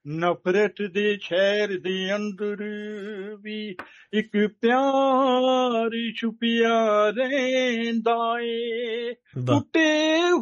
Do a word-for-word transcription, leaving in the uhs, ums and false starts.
ਨਫ਼ਰਤ ਦੇ ਸ਼ਹਿਰ ਦੇ ਅੰਦਰ ਵੀ ਇੱਕ ਪਿਆਰ ਛੁਪਿਆ ਰਹਿੰਦਾ ਏ। ਵਾਹ ਟੁੱਟੇ